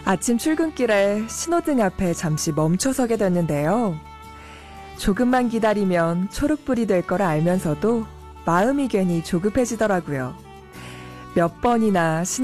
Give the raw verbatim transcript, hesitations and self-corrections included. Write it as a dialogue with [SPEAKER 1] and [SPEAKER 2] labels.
[SPEAKER 1] 아침 출근길에 신호등 앞에 잠시 멈춰서게 됐는데요. 조금만 기다리면 초록불이 될 걸 알면서도 마음이 괜히 조급해지더라고요. 몇 번이나